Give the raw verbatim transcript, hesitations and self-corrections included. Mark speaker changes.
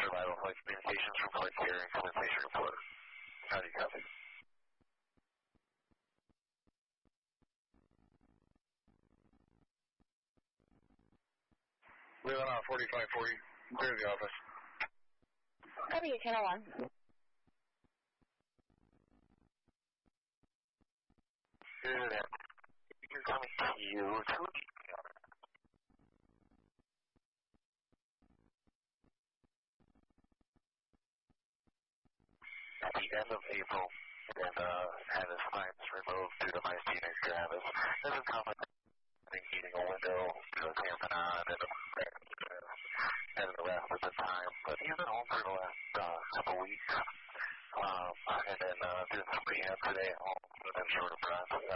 Speaker 1: Survival Flight Communications from Flight Care and Compensation Report. How do you copy?
Speaker 2: We went on forty-five forty. Clear the office.
Speaker 3: Copy, channel one.
Speaker 1: Good. You can call me Q. At the end of April, and uh, had his spines removed due to myasthenia gravis. This is common.